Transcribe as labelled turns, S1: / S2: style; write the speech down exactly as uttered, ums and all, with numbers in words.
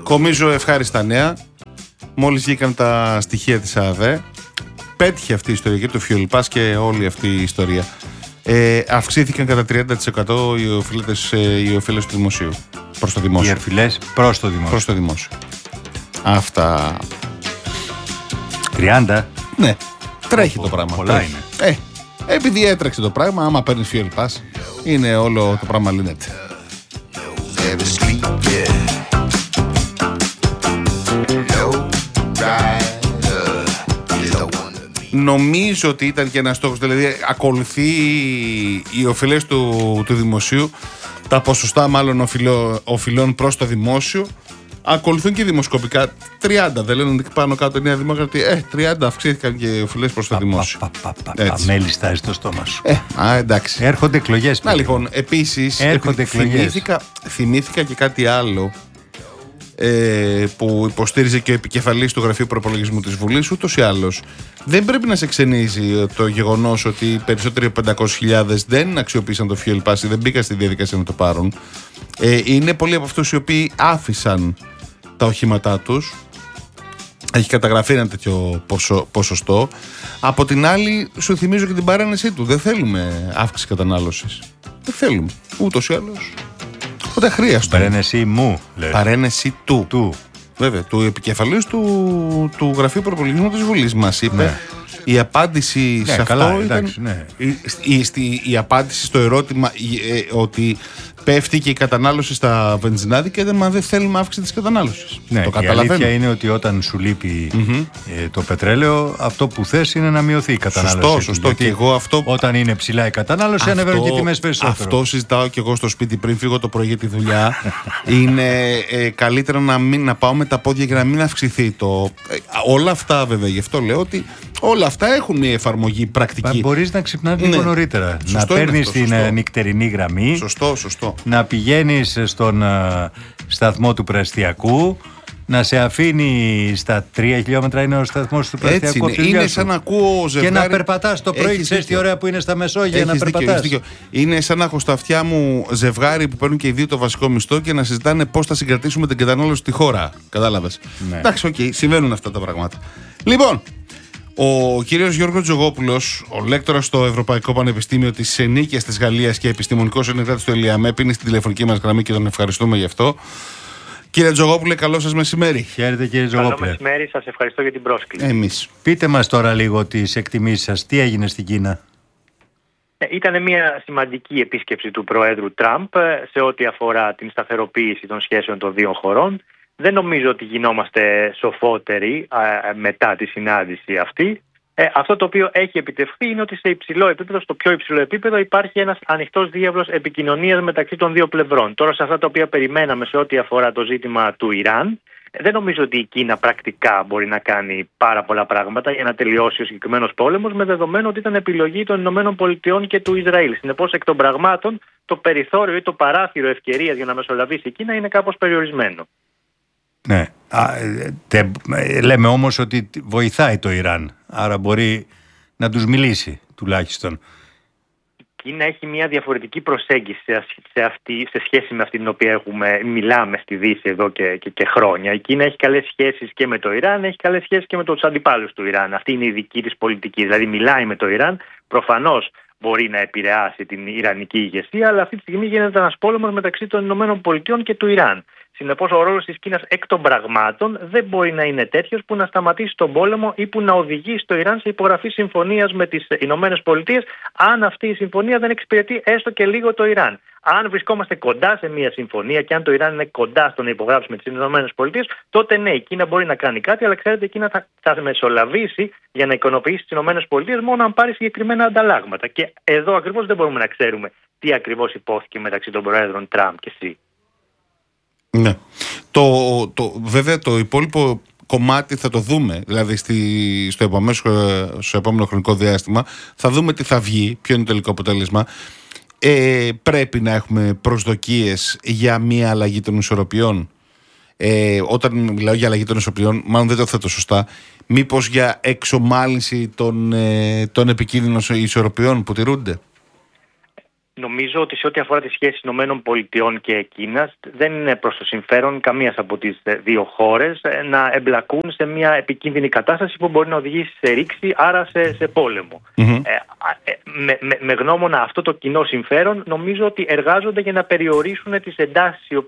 S1: Κομίζω ευχάριστα νέα. Μόλις βγήκαν τα στοιχεία της ΑΔΕ, πέτυχε αυτή η ιστορία και το Fuel Pass και όλη αυτή η ιστορία. Ε, αυξήθηκαν κατά τριάντα τοις εκατό οι οφείλες, οι οφείλες του δημοσίου. Προς το δημόσιο.
S2: Οι οφείλες προς το δημόσιο.
S1: Προς το δημόσιο. Αυτά.
S2: τριάντα.
S1: Ναι. Τρέχει
S2: ο,
S1: το πράγμα.
S2: Πολλά
S1: τρέχει.
S2: είναι.
S1: Ε, επειδή έτρεξε το πράγμα, άμα παίρνει Fuel Pass, είναι όλο το πράγμα λύνεται. Νομίζω ότι ήταν και ένας στόχος, δηλαδή ακολουθεί οι οφειλές του, του δημοσίου, τα ποσοστά μάλλον οφειλό, οφειλών προς το δημόσιο, ακολουθούν και δημοσκοπικά. τριάντα, δεν λένε πάνω κάτω η Νέα Δημοκρατία. Ε, τριάντα αυξήθηκαν και οι οφειλές προς το δημόσιο.
S2: Πα, πα, πα, πα, μέλιστα στο στόμα σου.
S1: Ε, α, εντάξει.
S2: Έρχονται εκλογές.
S1: Να λοιπόν, επίσης, θυμήθηκα, θυμήθηκα και κάτι άλλο. Ε, που υποστήριζε και ο επικεφαλής του Γραφείου Προπολογισμού της Βουλής. Ούτως ή άλλως δεν πρέπει να σε ξενίζει το γεγονός ότι οι περισσότεροι από πεντακόσιες χιλιάδες δεν αξιοποίησαν το Fuel Pass, δεν μπήκαν στη διαδικασία να το πάρουν. Ε, είναι πολλοί από αυτούς οι οποίοι άφησαν τα οχήματά τους. Έχει καταγραφεί ένα τέτοιο ποσο, ποσοστό. Από την άλλη, σου θυμίζω και την παρένεσή του. Δεν θέλουμε αύξηση κατανάλωσης. Δεν θέλουμε. Ούτως ή άλλως. Οπότε χρειάζεται.
S2: Παρένεση μου, λες.
S1: Παρένεση του.
S2: του.
S1: Βέβαια, του επικεφαλής του, του Γραφείου Προπολογισμού της Βουλής μας είπε.
S2: Ναι.
S1: Η απάντηση
S2: Ναι,
S1: σε
S2: καλά,
S1: αυτό
S2: εντάξει,
S1: ήταν.
S2: ναι.
S1: Η, η, η, η απάντηση στο ερώτημα ε, ότι πέφτει και η κατανάλωση στα βενζινάδικα ήταν μα δεν θέλουμε αύξηση της κατανάλωσης.
S2: Ναι,
S1: το
S2: η
S1: καταλαβαίνω.
S2: αλήθεια είναι ότι όταν σου λείπει mm-hmm. ε, το πετρέλαιο, αυτό που θες είναι να μειωθεί η κατανάλωση.
S1: Σωστό, σωστό. Και εγώ αυτό...
S2: Όταν είναι ψηλά η κατανάλωση, ανεβαίνουν και οι τιμές περισσότερο.
S1: Αυτό συζητάω και εγώ στο σπίτι πριν φύγω το πρωί για τη δουλειά. Είναι ε, καλύτερα να, μην, να πάω με τα πόδια και να μην αυξηθεί το. Ε, όλα αυτά βέβαια, γι' αυτό λέω ότι όλα αυτά έχουν μια εφαρμογή πρακτική.
S2: Μπορείς να ξυπνάς λίγο
S1: ναι.
S2: νωρίτερα.
S1: Σωστό,
S2: να παίρνεις την σωστό. νυχτερινή γραμμή.
S1: Σωστό, σωστό.
S2: Να πηγαίνεις στον uh, σταθμό του Πρεστιακού. Να σε αφήνει στα τρία χιλιόμετρα είναι ο σταθμός του Πρεστιακού.
S1: Είναι, είναι σαν να ακούω ζευγάρι.
S2: Και να περπατάς το πρωί. Ξέρεις τι ωραία που είναι στα Μεσόγεια να περπατάς.
S1: Είναι σαν να έχω στα αυτιά μου ζευγάρι που παίρνουν και οι δύο το βασικό μισθό και να συζητάνε πώς θα συγκρατήσουμε την κατανάλωση στη χώρα. Κατάλαβες. Ναι. Εντάξει, οκ, okay, συμβαίνουν αυτά τα πράγματα. Λοιπόν, ο κύριος Γιώργος Τζογόπουλος, ο λέκτορας στο Ευρωπαϊκό Πανεπιστήμιο της Νίκαιας της Γαλλίας και επιστημονικός συνεργάτης του ΕΛΙΑΜΕΠ, είναι στην τηλεφωνική μας γραμμή και τον ευχαριστούμε γι' αυτό. Κύριε Τζογόπουλε, καλό σας μεσημέρι.
S2: Χαίρετε κύριε Τζογόπουλε.
S3: Καλό μεσημέρι, σας ευχαριστώ για την πρόσκληση.
S1: Εμείς.
S2: Πείτε μας τώρα λίγο τις εκτιμήσεις σας. Τι έγινε στην Κίνα?
S3: Ε, ήταν μια σημαντική επίσκεψη του Προέδρου Τραμπ σε ό,τι αφορά την σταθεροποίηση των σχέσεων των δύο χωρών. Δεν νομίζω ότι γινόμαστε σοφότεροι ε, μετά τη συνάντηση αυτή. Ε, αυτό το οποίο έχει επιτευχθεί είναι ότι σε υψηλό επίπεδο, στο πιο υψηλό επίπεδο, υπάρχει ένας ανοιχτός διάβλος επικοινωνίας μεταξύ των δύο πλευρών. Τώρα, σε αυτά τα οποία περιμέναμε σε ό,τι αφορά το ζήτημα του Ιράν, δεν νομίζω ότι η Κίνα πρακτικά μπορεί να κάνει πάρα πολλά πράγματα για να τελειώσει ο συγκεκριμένος πόλεμος, με δεδομένο ότι ήταν επιλογή των ΗΠΑ και του Ισραήλ. Συνεπώς, εκ των πραγμάτων, το περιθώριο ή το παράθυρο ευκαιρίας για να μεσολαβήσει η Κίνα είναι κάπως περιορισμένο.
S2: Ναι. Α, τε, λέμε όμως ότι βοηθάει το Ιράν, άρα μπορεί να τους μιλήσει τουλάχιστον.
S3: Η Κίνα έχει μια διαφορετική προσέγγιση σε, αυτή, σε σχέση με αυτή την οποία έχουμε, μιλάμε στη Δύση εδώ και, και, και χρόνια. Η Κίνα έχει καλές σχέσεις και με το Ιράν, έχει καλές σχέσεις και με τους αντιπάλους του Ιράν. Αυτή είναι η δική της πολιτική, δηλαδή μιλάει με το Ιράν, προφανώς μπορεί να επηρεάσει την ιρανική ηγεσία, αλλά αυτή τη στιγμή γίνεται ένας πόλεμος μεταξύ των ΗΠΑ και του Ιράν. Συνεπώς, ο ρόλος της Κίνας εκ των πραγμάτων δεν μπορεί να είναι τέτοιος που να σταματήσει τον πόλεμο ή που να οδηγήσει το Ιράν σε υπογραφή συμφωνίας με τις Ηνωμένες Πολιτείες, αν αυτή η συμφωνία δεν εξυπηρετεί έστω και λίγο το Ιράν. Αν βρισκόμαστε κοντά σε μια συμφωνία και αν το Ιράν είναι κοντά στο να υπογράψει με τις Ηνωμένες Πολιτείες, τότε ναι, η Κίνα μπορεί να κάνει κάτι, αλλά ξέρετε, η Κίνα θα, θα μεσολαβήσει για να ικανοποιήσει τις Ηνωμένες Πολιτείες μόνο αν πάρει συγκεκριμένα ανταλλάγματα. Και εδώ ακριβώς δεν μπορούμε να ξέρουμε τι ακριβώς υπόθηκε μεταξύ των Προέδρων Τραμπ και Σι.
S1: Ναι. Το, το, βέβαια το υπόλοιπο κομμάτι θα το δούμε, δηλαδή στη, στο, επόμενο, στο επόμενο χρονικό διάστημα θα δούμε τι θα βγει, ποιο είναι το τελικό αποτέλεσμα. Ε, πρέπει να έχουμε προσδοκίες για μια αλλαγή των ισορροπιών. Ε, όταν μιλάω για αλλαγή των ισορροπιών, μάλλον δεν το θέτω σωστά, μήπως για εξομάλυνση των, ε, των επικίνδυνων ισορροπιών που τηρούνται.
S3: Νομίζω ότι σε ό,τι αφορά τις σχέσεις ΗΠΑ και Κίνας δεν είναι προς το συμφέρον καμίας από τις δύο χώρες να εμπλακούν σε μια επικίνδυνη κατάσταση που μπορεί να οδηγήσει σε ρήξη, άρα σε, σε πόλεμο. Mm-hmm. Ε, ε, με, με, με γνώμονα αυτό το κοινό συμφέρον νομίζω ότι εργάζονται για να περιορίσουν τις εντάσεις